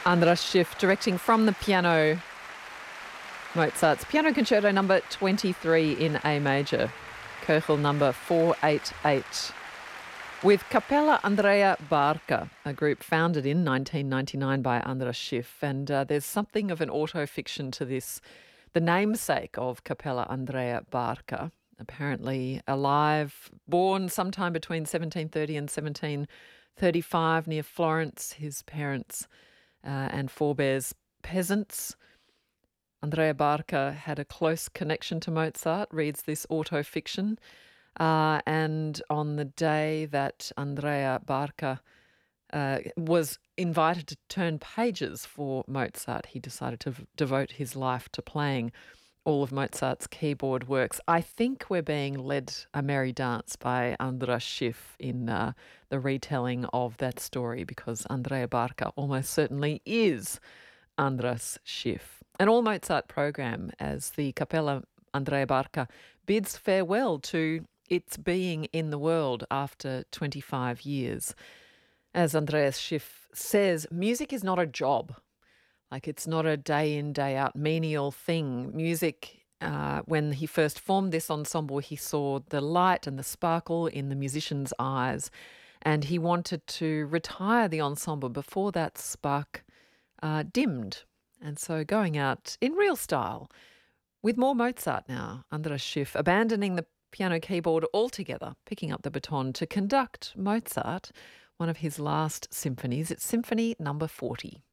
Andras Schiff directing from the piano Mozart's Piano Concerto number 23 in A major, Köchel number 488. With Capella Andrea Barca, a group founded in 1999 by Andras Schiff. And there's something of an autofiction to this. The namesake of Capella Andrea Barca, apparently alive, born sometime between 1730 and 1735 near Florence, his parents and forebears peasants. Andrea Barca had a close connection to Mozart, reads this autofiction. And on the day that Andrea Barca was invited to turn pages for Mozart, he decided to devote his life to playing all of Mozart's keyboard works. I think we're being led a merry dance by Andras Schiff in the retelling of that story, because Andrea Barca almost certainly is Andras Schiff. An all Mozart program as the Capella Andrea Barca bids farewell to its being in the world after 25 years. As Andreas Schiff says, music is not a job. Like, it's not a day in, day out menial thing. Music, when he first formed this ensemble, he saw the light and the sparkle in the musicians' eyes, and he wanted to retire the ensemble before that spark dimmed. And so going out in real style with more Mozart now, Andras Schiff abandoning the piano keyboard altogether, picking up the baton to conduct Mozart, one of his last symphonies. It's Symphony number 40.